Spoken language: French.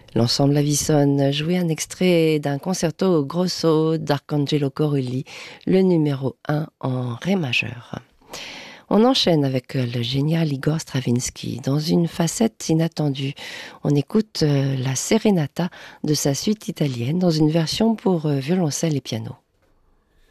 L'ensemble Avison jouait un extrait d'un concerto grosso d'Arcangelo Corelli, le numéro 1 en ré majeur. On enchaîne avec le génial Igor Stravinsky dans une facette inattendue. On écoute la Serenata de sa suite italienne dans une version pour violoncelle et piano.